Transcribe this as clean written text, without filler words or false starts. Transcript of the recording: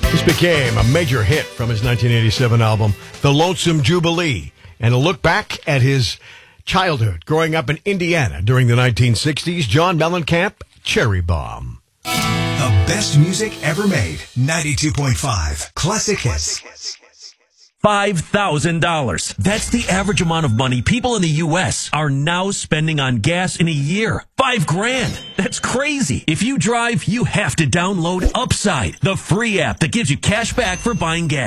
This became a major hit from his 1987 album, The Lonesome Jubilee, and a look back at his childhood growing up in Indiana during the 1960s. John Mellencamp, Cherry Bomb. The best music ever made. 92.5 Classic Hits. $5,000. That's the average amount of money people in the U.S. are now spending on gas in a year. $5,000. That's crazy. If you drive, you have to download Upside, the free app that gives you cash back for buying gas.